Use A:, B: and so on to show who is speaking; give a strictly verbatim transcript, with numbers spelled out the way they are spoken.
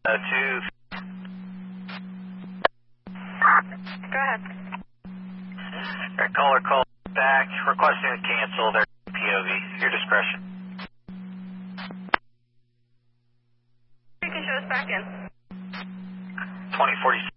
A: Uh, two.
B: Go ahead.
A: Alright, caller call back, requesting to cancel their P O V. Your discretion.
B: You can show us back in.
A: twenty forty-six.